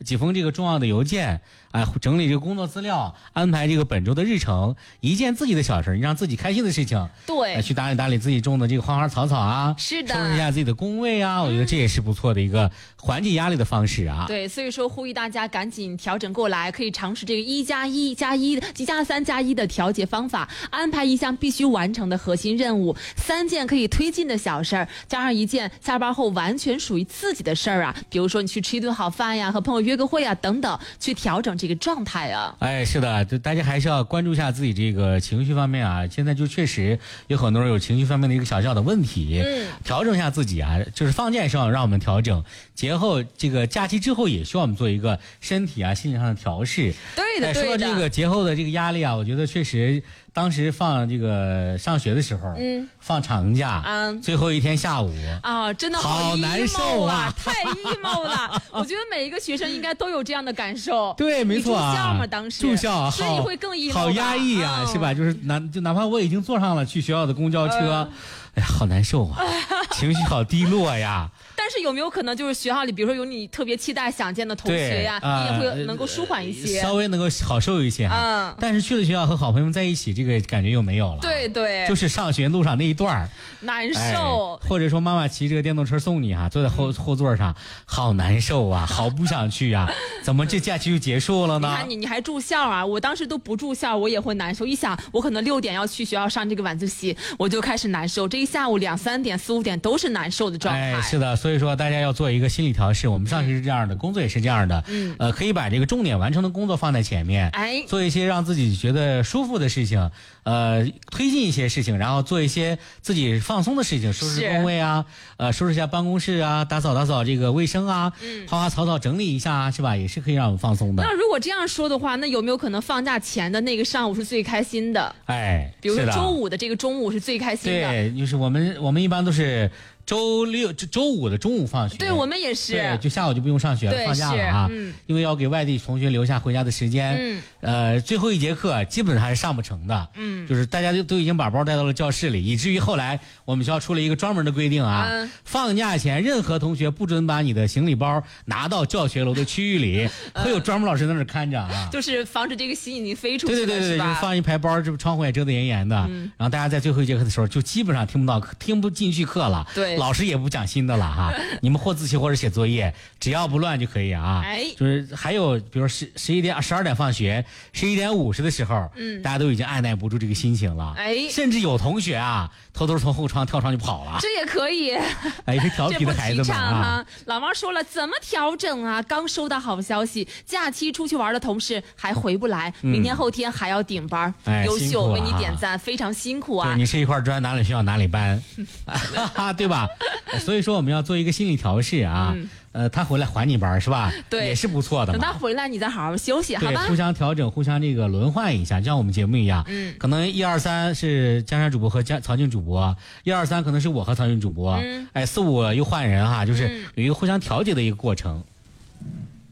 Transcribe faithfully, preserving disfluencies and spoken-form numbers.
几封这个重要的邮件，哎、呃，整理这个工作资料，安排这个本周的日程，一件自己的小事，让自己开心的事情， 对， 呃、去打理打理自己种的这个花花草草啊， 是的， 收拾一下自己的工位啊，嗯、我觉得这也是不错的一个缓解压力的方式啊。 对，所以说呼吁大家赶紧调整过来，可以尝试这个一加一加一、一加三加一的调节方法，安排一项必须完成的核心任务，三件可以推进的小事儿，加上一件下班后完全属于自己的事儿啊，比如说你去吃一顿好饭呀，和朋友约个会啊等等，去调整这个状态啊。 哎，是的，就大家还是要关注一下自己这个情绪方面啊。现在就确实有很多人有情绪方面的一个小小的问题，嗯，调整一下自己啊。就是放假上让我们调整，节后这个假期之后也需要我们做一个身体啊、心理上的调试。 对的， 哎、 对的。 说到这个节后的这个压力啊，我觉得确实。当时放这个上学的时候，嗯，放长假，嗯，最后一天下午啊，真的好难受啊， 太 emo 了。我觉得每一个学生应该都有这样的感受。 对，没错啊。 住校嘛，当时住校， 所以会更 emo， 好压抑啊，嗯、是吧？就是哪就哪怕我已经坐上了去学校的公交车，呃、哎呀，好难受啊，情绪好低落呀。 但是有没有可能就是学校里，比如说有你特别期待想见的同学呀，呃、你也会能够舒缓一些， 稍微能够好受一些啊。嗯。但是去了学校和好朋友们在一起，这个感觉又没有了。 对对。 就是上学路上那一段难受、 哎，或者说妈妈骑这个电动车送你啊，坐在后、嗯、后座上，好难受啊，好不想去啊。怎么这假期就结束了呢？ 你看你你还住校啊？我当时都不住校，我也会难受。一想我可能六点要去学校上这个晚自习，我就开始难受。这一下午两三点、四五点都是难受的状态。 哎，是的，所以说大家要做一个心理调试。我们上学是这样的，嗯、工作也是这样的。嗯，呃，可以把这个重点完成的工作放在前面，哎，做一些让自己觉得舒服的事情，呃，推进一些事情，然后做一些自己放松的事情，收拾工位啊，呃，收拾一下办公室啊，打扫打扫这个卫生啊，嗯，花花草草整理一下，是吧？也是可以让我们放松的。 那如果这样说的话，那有没有可能放假前的那个上午是最开心的？ 哎， 比如说周五的这个中午是最开心的。 对，就是我们我们一般都是。周六、周五的中午放学， 对我们也是， 对，就下午就不用上学了，放假了啊，嗯，因为要给外地同学留下回家的时间，嗯，呃，最后一节课基本上还是上不成的，嗯，就是大家都都已经把包带到了教室里，以至于后来我们学校出了一个专门的规定啊，嗯、放假前任何同学不准把你的行李包拿到教学楼的区域里，会有专门老师在那儿看着啊， 就是防止这个吸引力飞出去， 对对对对，就是放一排包，这窗户也遮得严严的，嗯，然后大家在最后一节课的时候就基本上听不到、听不进去课了， 对。 老师也不讲新的了哈，你们或自习或者写作业，只要不乱就可以啊。哎，就是还有，比如十十一点、十二点放学，十一点五十的时候，嗯，大家都已经按耐不住这个心情了。哎，甚至有同学啊，偷偷从后窗跳窗就跑了。 这也可以。 哎，一些调皮的孩子们啊。 老王说了，怎么调整啊？刚收到好消息，假期出去玩的同事还回不来，嗯、明天后天还要顶班， 哎、 优秀，为你点赞，非常辛苦啊！ 你是一块砖，哪里需要哪里搬，对吧？所以说我们要做一个心理调试啊，嗯、呃，他回来还你班是吧？ 对， 也是不错的嘛。 等他回来，你再好好休息，好吧？ 互相调整，互相这个轮换一下，就像我们节目一样。嗯，可能一二三是江山主播和江曹静主播，一二三可能是我和曹静主播，嗯，哎，四五又换人哈，就是有一个互相调节的一个过程。嗯